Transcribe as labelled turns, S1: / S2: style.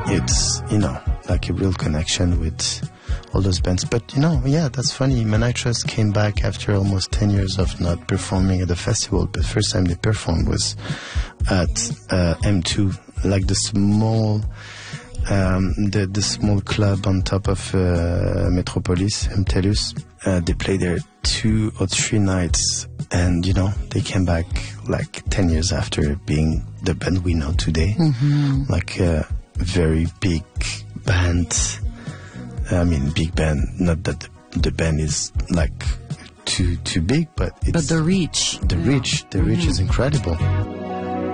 S1: it's, like a real connection with all those bands. But, that's funny. Manitrust came back after almost 10 years of not performing at the festival. But first time they performed was at M2, like the small club on top of Metropolis, MTELUS. They played there 2 or 3 nights, and they came back like 10 years after being the band we know today. Like a very big band. I mean, big band, not that the band is like too big, but it's...
S2: But the reach.
S1: The reach is incredible.